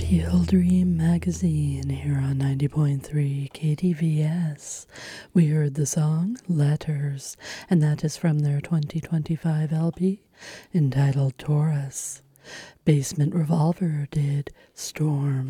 Peel Dream Magazine here on 90.3 KTVS. We heard the song Letters, and that is from their 2025 LP entitled Taurus. Basement Revolver did Storm.